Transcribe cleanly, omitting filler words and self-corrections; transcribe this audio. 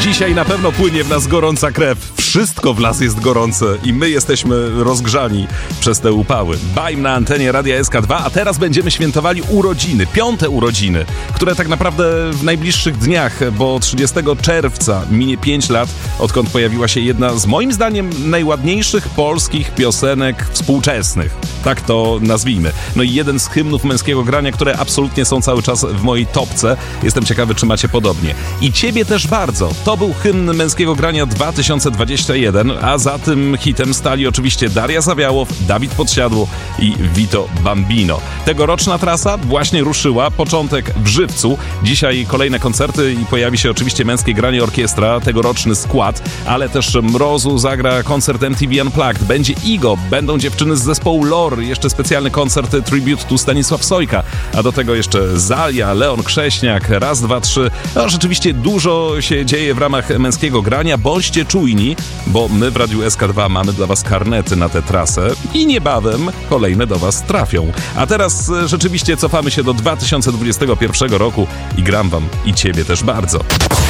Dzisiaj na pewno płynie w nas gorąca krew. Wszystko w las jest gorące i my jesteśmy rozgrzani przez te upały. Bajm na antenie Radia SK2, a teraz będziemy świętowali urodziny, 5. urodziny, które tak naprawdę w najbliższych dniach, bo 30 czerwca minie 5 lat, odkąd pojawiła się jedna z moim zdaniem najładniejszych polskich piosenek współczesnych. Tak to nazwijmy. No i jeden z hymnów męskiego grania, które absolutnie są cały czas w mojej topce. Jestem ciekawy, czy macie podobnie. I ciebie też bardzo. To był hymn męskiego grania 2021, a za tym hitem stali oczywiście Daria Zawiałow, Dawid Podsiadło i Vito Bambino. Tegoroczna trasa właśnie ruszyła, początek w Żywcu. Dzisiaj kolejne koncerty i pojawi się oczywiście męskie granie orkiestra, tegoroczny skład, ale też Mrozu zagra koncert MTV Unplugged, będzie Igo, będą dziewczyny z zespołu Lore, jeszcze specjalny koncert Tribute to Stanisław Sojka, a do tego jeszcze Zalia, Leon Krześniak, raz, dwa, trzy. No rzeczywiście dużo się dzieje w ramach męskiego grania. Bądźcie czujni, bo my w Radiu SK2 mamy dla was karnety na tę trasę i niebawem kolejne do was trafią. A teraz rzeczywiście cofamy się do 2021 roku i gram wam i ciebie też bardzo.